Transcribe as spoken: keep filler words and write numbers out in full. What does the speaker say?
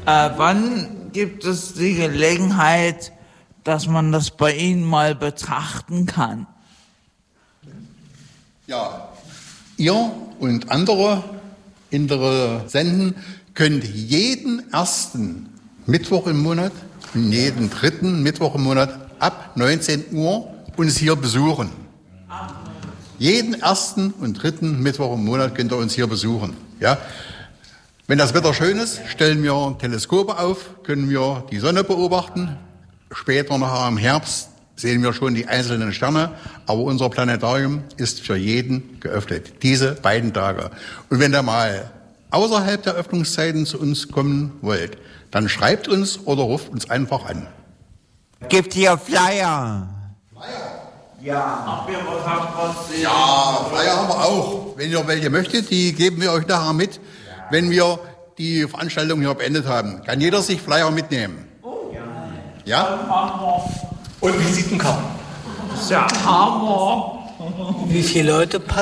Äh, wann gibt es die Gelegenheit, dass man das bei Ihnen mal betrachten kann? Ja, ihr und andere Interessenten könnt jeden ersten Mittwoch im Monat und jeden dritten Mittwoch im Monat ab neunzehn Uhr uns hier besuchen. Jeden ersten und dritten Mittwoch im Monat könnt ihr uns hier besuchen. Ja? Wenn das Wetter schön ist, stellen wir Teleskope auf, können wir die Sonne beobachten. Später nachher im Herbst sehen wir schon die einzelnen Sterne. Aber unser Planetarium ist für jeden geöffnet. Diese beiden Tage. Und wenn ihr mal außerhalb der Öffnungszeiten zu uns kommen wollt, dann schreibt uns oder ruft uns einfach an. Gibt hier Flyer? Flyer? Ja. Ach, wir haben was. Ja, Flyer haben wir auch. Wenn ihr welche möchtet, die geben wir euch nachher mit. Wenn wir die Veranstaltung hier beendet haben, kann jeder sich Flyer mitnehmen. Oh, ja. Ja? Und Visitenkarten. Das ist ja Hammer. Wie viele Leute passen?